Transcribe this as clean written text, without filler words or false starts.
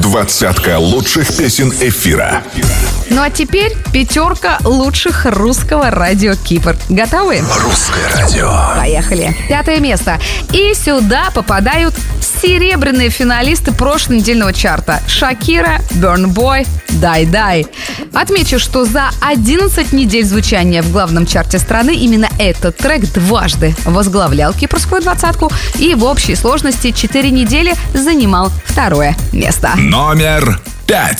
20 лучших песен эфира. Ну а теперь 5 лучших русского радио Кипр. Готовы? Русское радио. Поехали. 5 место. И сюда попадают серебряные финалисты прошлонедельного чарта. Шакира, Burna Boy, Die Die. Отмечу, что за 11 недель звучания в главном чарте страны именно этот трек дважды возглавлял кипрскую двадцатку и в общей сложности 4 недели занимал 2 место. Номер 5.